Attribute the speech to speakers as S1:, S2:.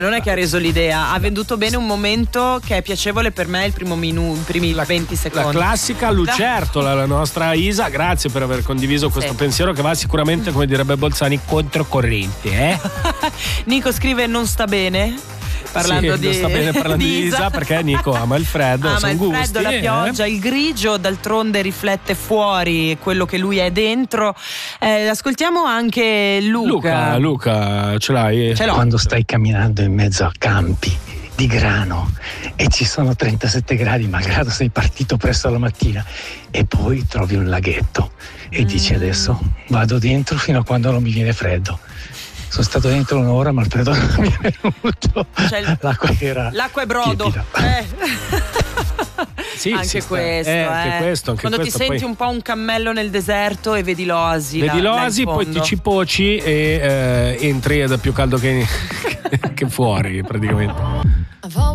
S1: Non è che ha reso l'idea, ha venduto bene un momento che è piacevole per me, i primi 20 secondi.
S2: La classica lucertola, la nostra Isa, grazie per aver condiviso questo pensiero che va sicuramente, come direbbe Bolzani, controcorrente.
S1: Nico scrive non sta bene. Parlando
S2: non sta bene parlando di Isa perché Nico ama il freddo,
S1: ama il
S2: gusti,
S1: freddo, la pioggia, il grigio, d'altronde riflette fuori quello che lui è dentro. Ascoltiamo anche Luca.
S2: Luca, ce l'hai?
S1: Ce l'ho.
S3: Quando stai camminando in mezzo a campi di grano e ci sono 37 gradi, malgrado sei partito presto la mattina, e poi trovi un laghetto e dici adesso vado dentro fino a quando non mi viene freddo. Sono stato dentro un'ora, ma il freddo non mi è venuto.
S1: L'acqua è brodo.
S2: Sì,
S1: anche questo. Quando ti senti un po' un cammello nel deserto e vedi l'oasi.
S2: Vedi l'oasi, poi ti cipoci e entri ed è più caldo che fuori praticamente.